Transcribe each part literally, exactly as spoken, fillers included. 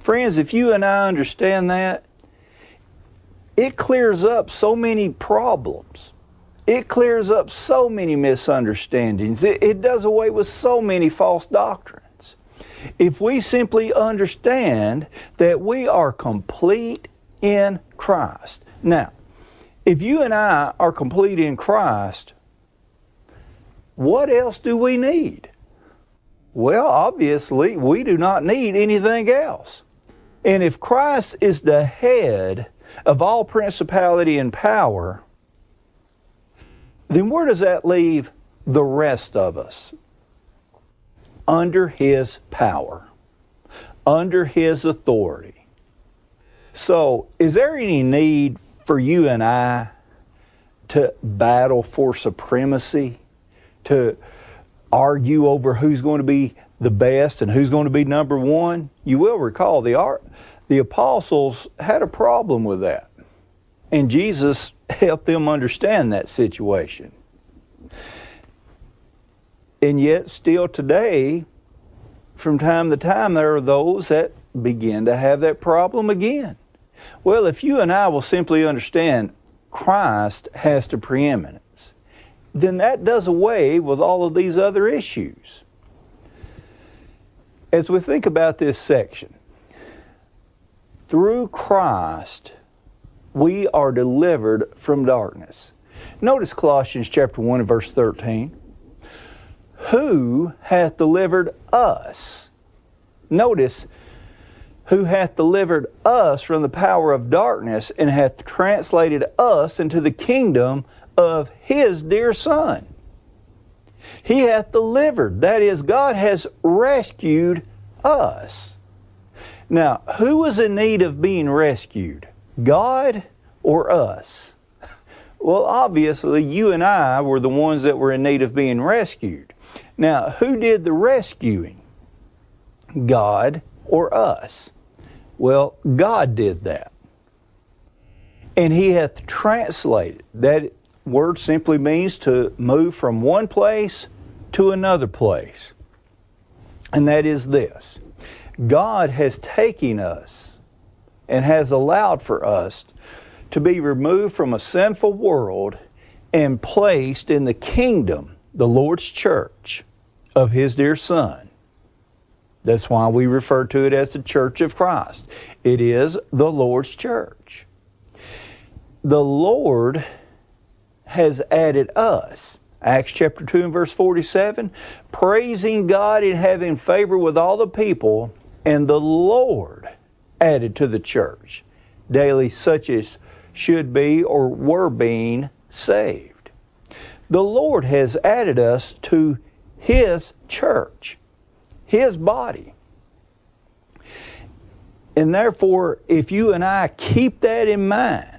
Friends, if you and I understand that, it clears up so many problems. It clears up so many misunderstandings. It, it does away with so many false doctrines. If we simply understand that we are complete in Christ. Now, if you and I are complete in Christ, what else do we need? Well, obviously, we do not need anything else. And if Christ is the head of all principality and power, then where does that leave the rest of us? Under His power, under His authority. So, is there any need for you and I to battle for supremacy, to argue over who's going to be the best and who's going to be number one? You will recall the art, the apostles had a problem with that. And Jesus helped them understand that situation. And yet still today, from time to time, there are those that begin to have that problem again. Well, if you and I will simply understand Christ has the preeminence, then that does away with all of these other issues. As we think about this section, through Christ, we are delivered from darkness. Notice Colossians chapter one and verse thirteen. Who hath delivered us? Notice, who hath delivered us from the power of darkness and hath translated us into the kingdom of His dear Son. He hath delivered. That is, God has rescued us. Now, who was in need of being rescued? God or us? Well, obviously, you and I were the ones that were in need of being rescued. Now, who did the rescuing? God or us? Well, God did that. And He hath translated. That word simply means to move from one place to another place. And that is this. God has taken us and has allowed for us to be removed from a sinful world and placed in the kingdom, the Lord's church, of His dear Son. That's why we refer to it as the Church of Christ. It is the Lord's church. The Lord has added us. Acts chapter two and verse forty-seven, praising God and having favor with all the people, and the Lord added to the church daily such as should be or were being saved. The Lord has added us to His church, His body. And therefore, if you and I keep that in mind,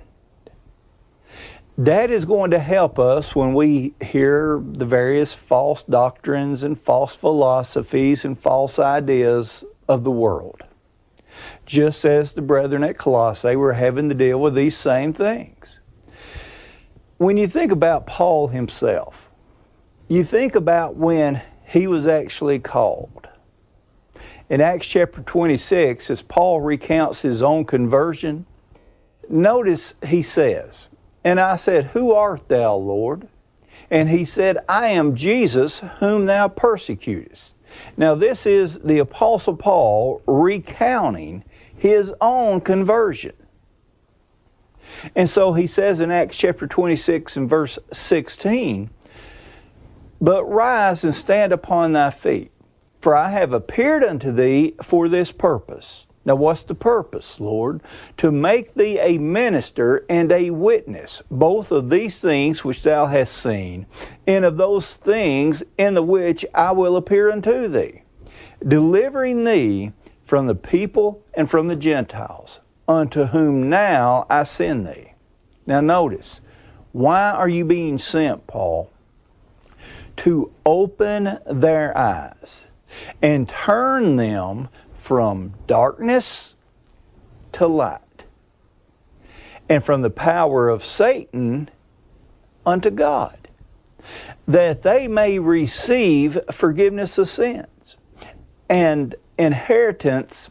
that is going to help us when we hear the various false doctrines and false philosophies and false ideas of the world. Just as the brethren at Colossae were having to deal with these same things. When you think about Paul himself, you think about when he was actually called. In Acts chapter twenty-six, as Paul recounts his own conversion, notice he says, "And I said, Who art thou, Lord? And he said, I am Jesus, whom thou persecutest." Now this is the Apostle Paul recounting his own conversion. And so he says in Acts chapter twenty-six and verse sixteen, "But rise and stand upon thy feet, for I have appeared unto thee for this purpose." Now what's the purpose, Lord? "To make thee a minister and a witness, both of these things which thou hast seen, and of those things in the which I will appear unto thee, delivering thee from the people and from the Gentiles, unto whom now I send thee." Now notice, why are you being sent, Paul? To open their eyes and turn them from darkness to light, and from the power of Satan unto God, that they may receive forgiveness of sins and inheritance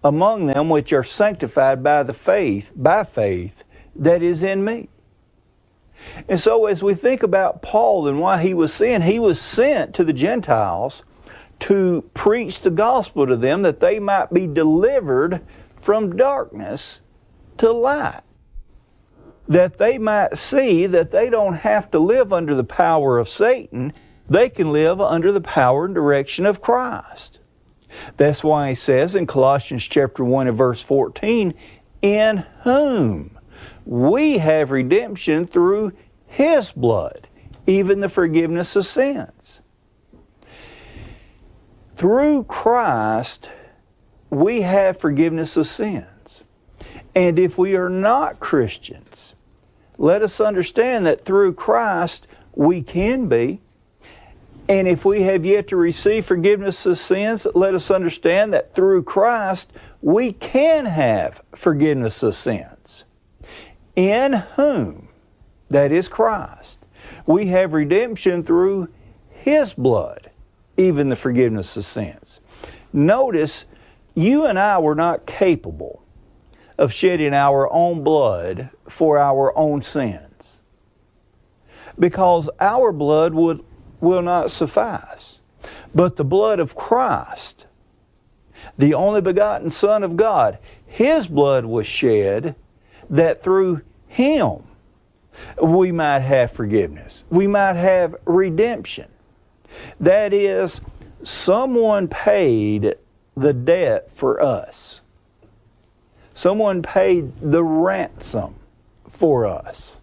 among them which are sanctified by the faith, by faith that is in me. And so as we think about Paul and why he was sent, he was sent to the Gentiles to preach the gospel to them that they might be delivered from darkness to light. That they might see that they don't have to live under the power of Satan. They can live under the power and direction of Christ. That's why he says in Colossians chapter one and verse fourteen, in whom we have redemption through His blood, even the forgiveness of sins. Through Christ, we have forgiveness of sins. And if we are not Christians, let us understand that through Christ we can be. And if we have yet to receive forgiveness of sins, let us understand that through Christ we can have forgiveness of sins. In whom, that is Christ, we have redemption through His blood, even the forgiveness of sins. Notice, you and I were not capable of shedding our own blood for our own sins, because our blood would will not suffice. But the blood of Christ, the only begotten Son of God, His blood was shed that through Him we might have forgiveness. We might have redemption. That is, someone paid the debt for us. Someone paid the ransom for us.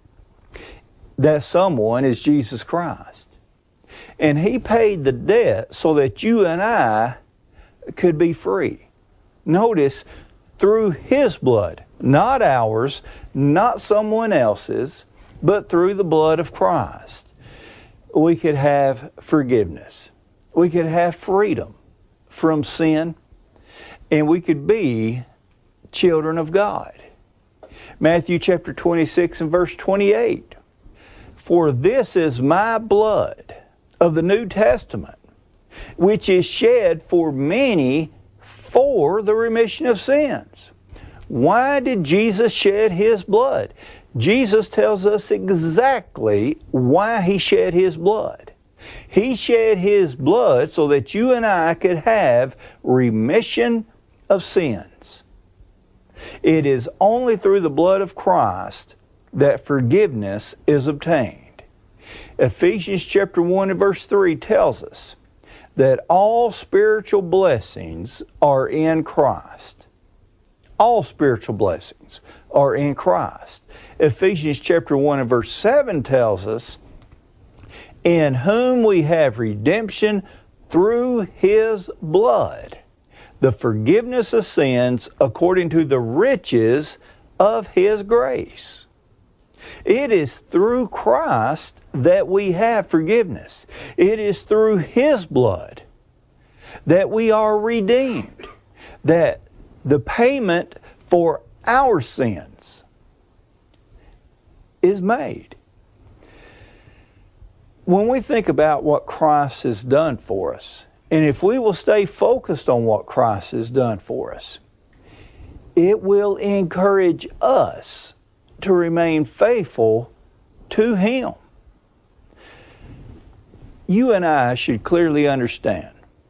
That someone is Jesus Christ. And He paid the debt so that you and I could be free. Notice, through His blood, not ours, not someone else's, but through the blood of Christ, we could have forgiveness. We could have freedom from sin, and we could be children of God. Matthew chapter twenty-six and verse twenty-eight. For this is my blood of the New Testament, which is shed for many for the remission of sins. Why did Jesus shed His blood? Jesus tells us exactly why He shed His blood. He shed His blood so that you and I could have remission of sins. It is only through the blood of Christ that forgiveness is obtained. Ephesians chapter one and verse three tells us that all spiritual blessings are in Christ. All spiritual blessings are in Christ. Ephesians chapter one and verse seven tells us, in whom we have redemption through His blood, the forgiveness of sins according to the riches of His grace. It is through Christ that we have forgiveness. It is through His blood that we are redeemed, that the payment for our sins is made. When we think about what Christ has done for us, and if we will stay focused on what Christ has done for us, it will encourage us to remain faithful to Him. You and I should clearly understand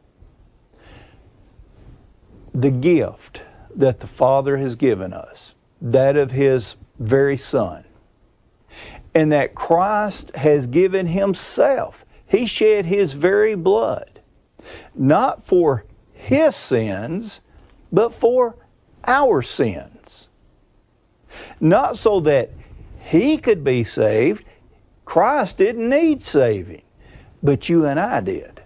the gift that the Father has given us, that of His very Son, and that Christ has given Himself. He shed His very blood, not for His sins, but for our sins. Not so that He could be saved. Christ didn't need saving, but you and I did.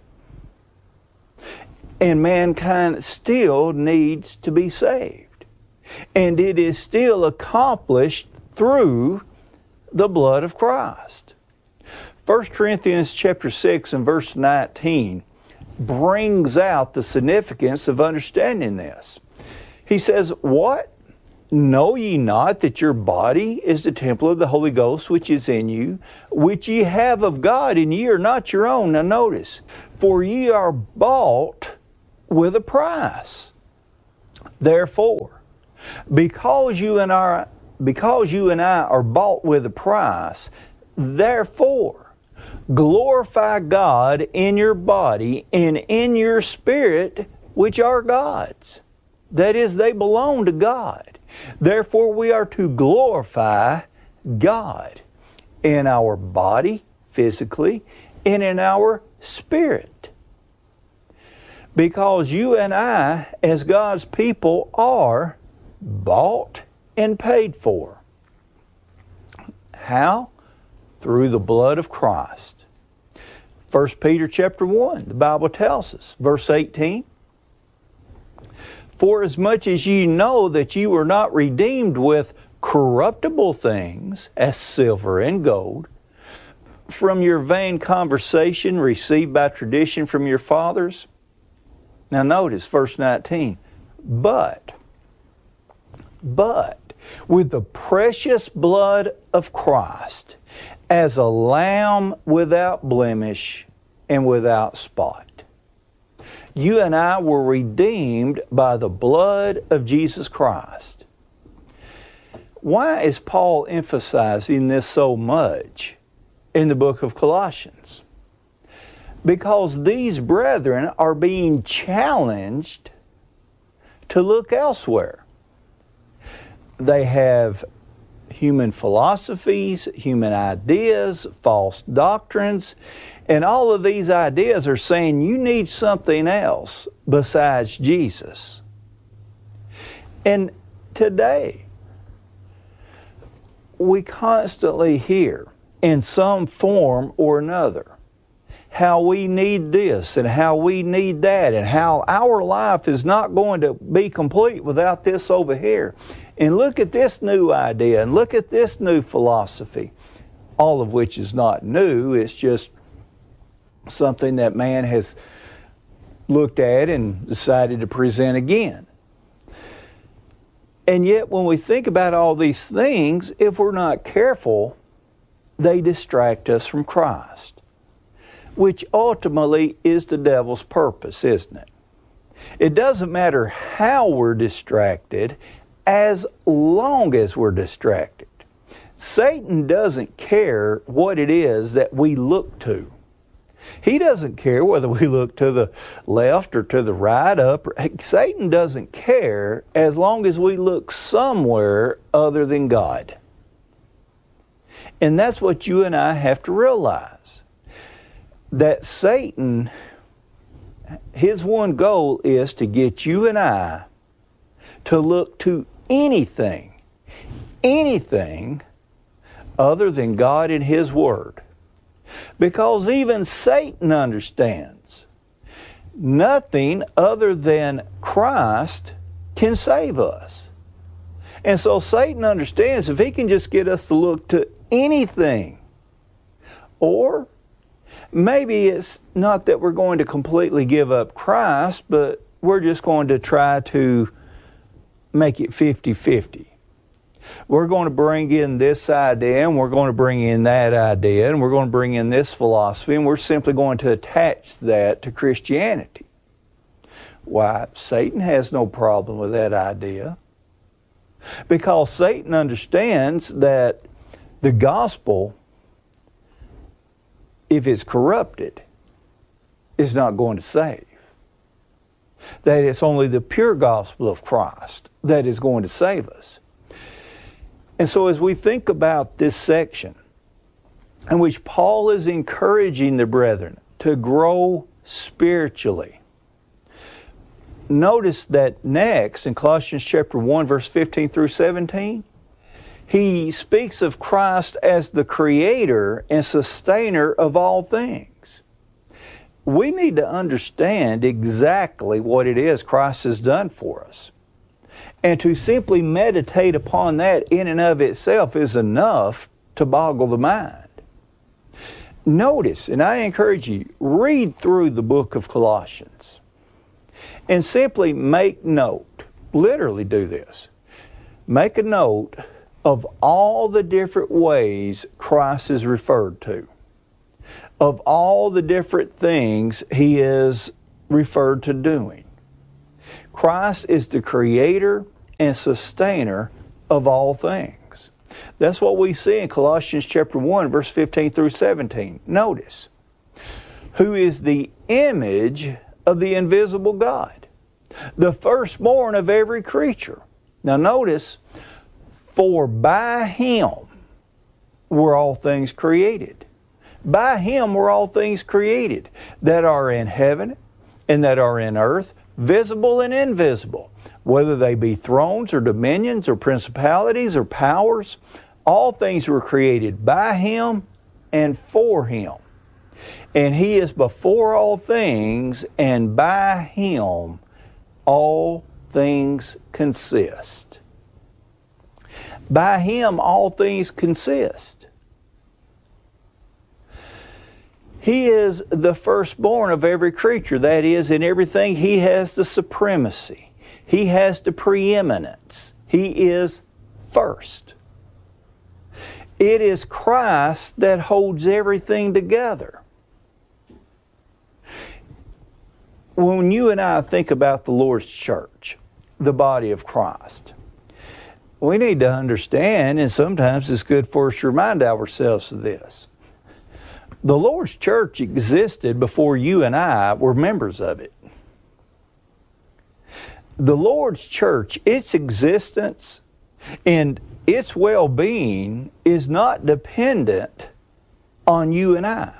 And mankind still needs to be saved. And it is still accomplished through the blood of Christ. First Corinthians chapter six and verse nineteen brings out the significance of understanding this. He says, what? Know ye not that your body is the temple of the Holy Ghost which is in you, which ye have of God, and ye are not your own? Now notice, for ye are bought with a price. Therefore, because you and I, because you and I are bought with a price, therefore, glorify God in your body and in your spirit, which are God's. That is, they belong to God. Therefore, we are to glorify God in our body, physically, and in our spirit. Because you and I, as God's people, are bought and paid for. How? Through the blood of Christ. First Peter chapter one, the Bible tells us, verse eighteen, for as much as ye know that ye were not redeemed with corruptible things, as silver and gold, from your vain conversation received by tradition from your fathers. Now notice verse nineteen, but, but, with the precious blood of Christ, as a lamb without blemish and without spot. You and I were redeemed by the blood of Jesus Christ. Why is Paul emphasizing this so much in the book of Colossians? Because these brethren are being challenged to look elsewhere. They have human philosophies, human ideas, false doctrines, and all of these ideas are saying you need something else besides Jesus. And today, we constantly hear in some form or another how we need this and how we need that and how our life is not going to be complete without this over here. And look at this new idea and look at this new philosophy, all of which is not new. It's just something that man has looked at and decided to present again. And yet when we think about all these things, if we're not careful, they distract us from Christ, which ultimately is the devil's purpose, isn't it? It doesn't matter how we're distracted, as long as we're distracted. Satan doesn't care what it is that we look to. He doesn't care whether we look to the left or to the right, up. Or, Satan doesn't care as long as we look somewhere other than God. And that's what you and I have to realize. That Satan, his one goal is to get you and I to look to anything, anything other than God and His Word. Because even Satan understands nothing other than Christ can save us. And so Satan understands if he can just get us to look to anything, or maybe it's not that we're going to completely give up Christ, but we're just going to try to make it fifty-fifty. We're going to bring in this idea, and we're going to bring in that idea, and we're going to bring in this philosophy, and we're simply going to attach that to Christianity. Why, Satan has no problem with that idea. Because Satan understands that the gospel, if it's corrupted, is not going to save. That it's only the pure gospel of Christ that is going to save us. And so as we think about this section, in which Paul is encouraging the brethren to grow spiritually, notice that next in Colossians chapter one, verse fifteen through seventeen, he speaks of Christ as the creator and sustainer of all things. We need to understand exactly what it is Christ has done for us. And to simply meditate upon that in and of itself is enough to boggle the mind. Notice, and I encourage you, read through the book of Colossians and simply make note, literally do this, make a note of all the different ways Christ is referred to, of all the different things He is referred to doing. Christ is the creator and sustainer of all things. That's what we see in Colossians chapter one, verse fifteen through seventeen. Notice, who is the image of the invisible God, the firstborn of every creature. Now notice, for by Him were all things created. By Him were all things created, that are in heaven and that are in earth, visible and invisible, whether they be thrones or dominions or principalities or powers. All things were created by Him and for Him. And He is before all things, and by Him all things consist. By Him all things consist. He is the firstborn of every creature. That is, in everything He has the supremacy. He has the preeminence. He is first. It is Christ that holds everything together. When you and I think about the Lord's church, the body of Christ, we need to understand, and sometimes it's good for us to remind ourselves of this. The Lord's church existed before you and I were members of it. The Lord's church, its existence and its well-being is not dependent on you and I.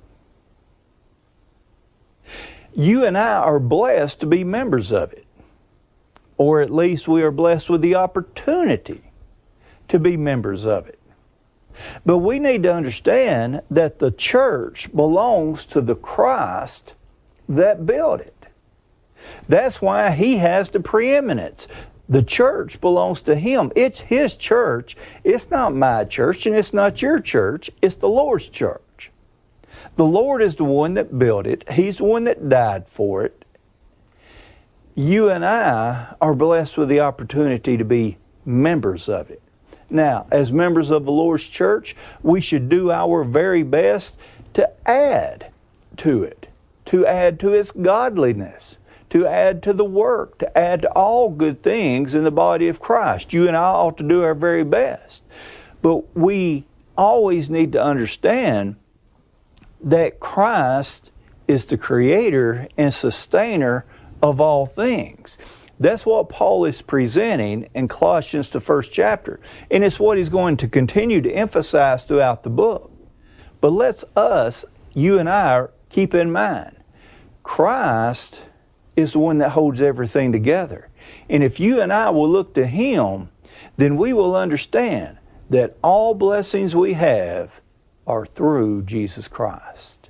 You and I are blessed to be members of it. Or at least we are blessed with the opportunity to be members of it. But we need to understand that the church belongs to the Christ that built it. That's why He has the preeminence. The church belongs to Him. It's His church. It's not my church and it's not your church. It's the Lord's church. The Lord is the one that built it. He's the one that died for it. You and I are blessed with the opportunity to be members of it. Now, as members of the Lord's church, we should do our very best to add to it, to add to its godliness, to add to the work, to add to all good things in the body of Christ. You and I ought to do our very best. But we always need to understand that Christ is the creator and sustainer of all things. That's what Paul is presenting in Colossians, the first chapter. And it's what he's going to continue to emphasize throughout the book. But let's us, you and I, keep in mind, Christ is the one that holds everything together. And if you and I will look to Him, then we will understand that all blessings we have are through Jesus Christ.